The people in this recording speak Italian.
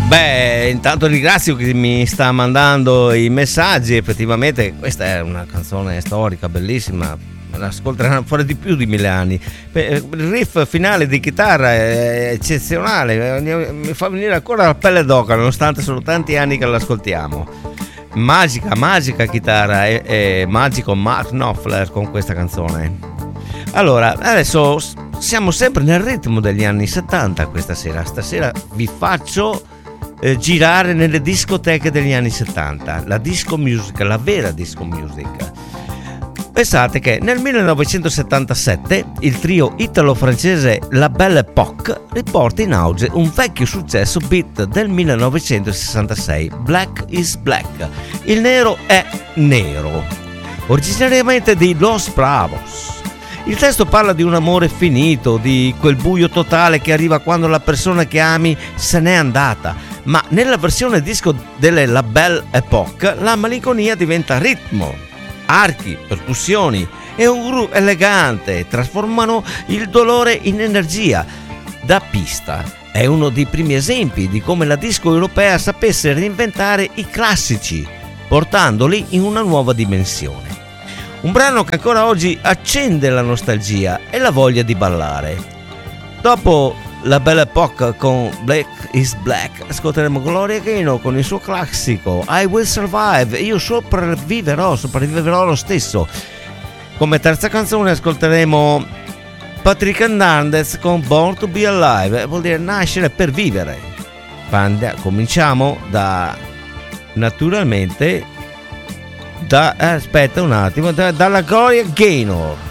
Beh, intanto ringrazio chi mi sta mandando i messaggi. Effettivamente questa è una canzone storica bellissima, l'ascolteranno fuori di più di 1000 anni. Il riff finale di chitarra è eccezionale, mi fa venire ancora la pelle d'oca nonostante sono tanti anni che l'ascoltiamo. Magica chitarra, è magico Mark Knopfler con questa canzone. Allora, adesso siamo sempre nel ritmo degli anni 70 questa sera. Stasera vi faccio girare nelle discoteche degli anni 70, la disco music, la vera disco music. Pensate che nel 1977 il trio italo-francese La Belle Époque riporta in auge un vecchio successo beat del 1966, Black is Black, il nero è nero, originariamente di Los Bravos. Il testo parla di un amore finito, di quel buio totale che arriva quando la persona che ami se n'è andata, ma nella versione disco delle La Belle Époque la malinconia diventa ritmo, archi, percussioni e un groove elegante trasformano il dolore in energia da pista. È uno dei primi esempi di come la disco europea sapesse reinventare i classici, portandoli in una nuova dimensione. Un brano che ancora oggi accende la nostalgia e la voglia di ballare. Dopo La Belle Époque con Black is Black ascolteremo Gloria Gaynor con il suo classico I Will Survive. Io sopravviverò lo stesso. Come terza canzone ascolteremo Patrick Hernandez con Born to Be Alive, vuol dire nascere per vivere. Cominciamo naturalmente aspetta un attimo, dalla Gloria Gaynor.